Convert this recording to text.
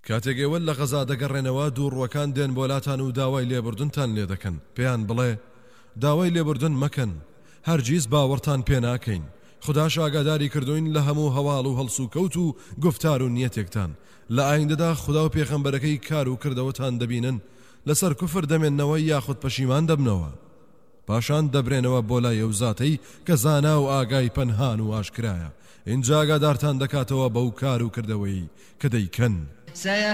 کاتێک ئێوە لە غەزا دەگەڕێنەوە دووڕوەکان دێن بۆلاتان و داوای لێبوردنتان لێ دەکەن پێیان بڵێ داوای لێبوردن مەکەن هەرگیز باوەڕتان پێ ناکەین خوداش ئاگاداری کردوین لە هەموو هەواڵ و هەڵس و کەوت و گفتار و نیەتێکتان لە ئایندەدا خوددا و پێغەمبەرەکەی کار و کردەوەتان دەبینن لەسەر کوفر دەمێننەوە یاخود پەشیمان دەبنەوە پاشان دەبرێنەوە بۆ لای ئەو زاتەی کە زانا و ئاگای پەنهان و ئاشکرایە اینجا ئاگادارتان دەکاتەوە بەو کار و کردەوەی کە دەیکەن سيهديهم